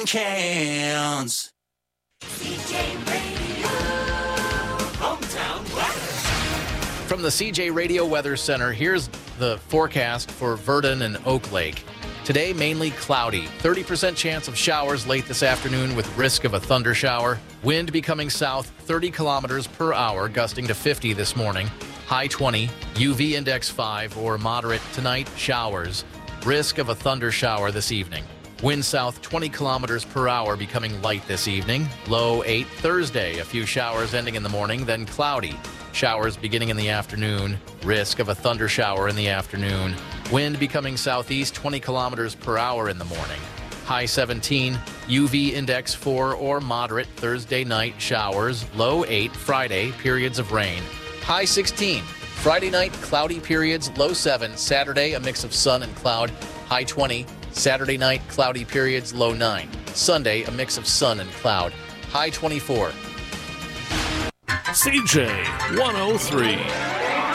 counts. CJ Radio, hometown weather. From the CJ Radio Weather Center, here's the forecast for Verdon and Oak Lake. Today, mainly cloudy. 30% chance of showers late this afternoon with risk of a thunder shower. Wind becoming south 30 kilometers per hour, gusting to 50 this morning. High 20, UV index 5 or moderate tonight, showers. Risk of a thunder shower this evening. Wind south 20 kilometers per hour, becoming light this evening. Low 8 Thursday, a few showers ending in the morning, then cloudy. Showers beginning in the afternoon. Risk of a thunder shower in the afternoon. Wind becoming southeast 20 kilometers per hour in the morning. High 17, UV index 4 or moderate Thursday night, showers. Low 8 Friday, periods of rain. High 16, Friday night, cloudy periods. Low 7 Saturday, a mix of sun and cloud. High 20, Saturday night, cloudy periods. Low 9 Sunday, a mix of sun and cloud. High 24. CJ 103.